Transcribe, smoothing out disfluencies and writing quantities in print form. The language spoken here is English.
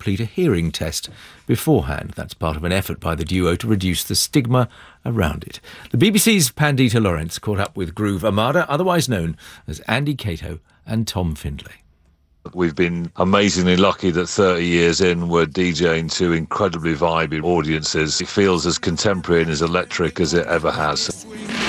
complete a hearing test beforehand. That's part of an effort by the duo to reduce the stigma around it. The BBC's Pandita Lawrence caught up with Groove Armada, otherwise known as Andy Cato and Tom Findlay. We've been amazingly lucky that 30 years in, we're DJing to incredibly vibing audiences. It feels as contemporary and as electric as it ever has.